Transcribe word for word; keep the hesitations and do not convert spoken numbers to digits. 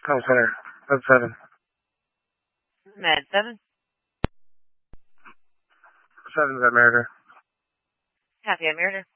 Call center. Med seven. Med seven. Seven's at Meritor. Happy at Meritor.